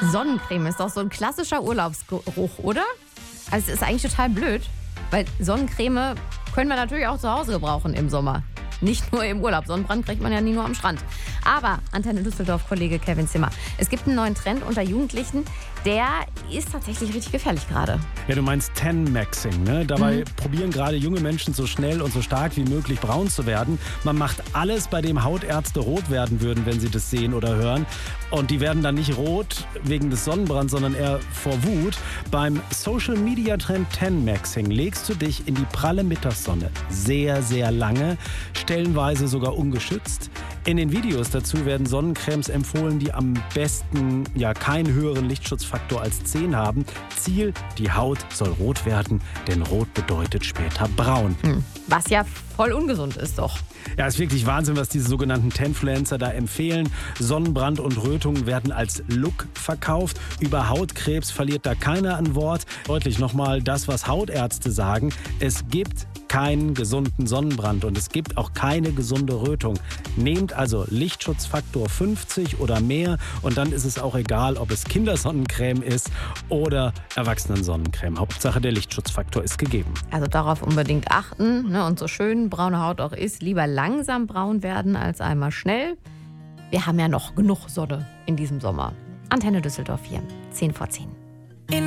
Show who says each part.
Speaker 1: Sonnencreme ist doch so ein klassischer Urlaubsgeruch, oder? Also es ist eigentlich total blöd, weil Sonnencreme können wir natürlich auch zu Hause gebrauchen im Sommer. Nicht nur im Urlaub. Sonnenbrand kriegt man ja nie nur am Strand. Aber, Antenne Düsseldorf-Kollege Kevin Zimmer, es gibt einen neuen Trend unter Jugendlichen, der ist tatsächlich richtig gefährlich gerade.
Speaker 2: Ja, du meinst Tan-Maxing, ne? Dabei probieren gerade junge Menschen so schnell und so stark wie möglich braun zu werden. Man macht alles, bei dem Hautärzte rot werden würden, wenn sie das sehen oder hören. Und die werden dann nicht rot wegen des Sonnenbrands, sondern eher vor Wut. Beim Social-Media-Trend Tan-Maxing legst du dich in die pralle Mittagssonne sehr, sehr lange, stellenweise sogar ungeschützt. In den Videos dazu werden Sonnencremes empfohlen, die am besten keinen höheren Lichtschutzfaktor als 10 haben. Ziel, die Haut soll rot werden, denn rot bedeutet später braun.
Speaker 1: Was ja voll ungesund ist doch.
Speaker 2: Ja, ist wirklich Wahnsinn, was diese sogenannten Tanfluencer da empfehlen. Sonnenbrand und Rötungen werden als Look verkauft. Über Hautkrebs verliert da keiner ein Wort. Deutlich nochmal das, was Hautärzte sagen. Es gibt keinen gesunden Sonnenbrand und es gibt auch keine gesunde Rötung. Nehmt also Lichtschutzfaktor 50 oder mehr und dann ist es auch egal, ob es Kindersonnencreme ist oder Erwachsenensonnencreme. Hauptsache der Lichtschutzfaktor ist gegeben.
Speaker 1: Also darauf unbedingt achten, ne? Und so schön braune Haut auch ist, lieber langsam braun werden als einmal schnell. Wir haben ja noch genug Sonne in diesem Sommer. Antenne Düsseldorf 4, 10 vor 10.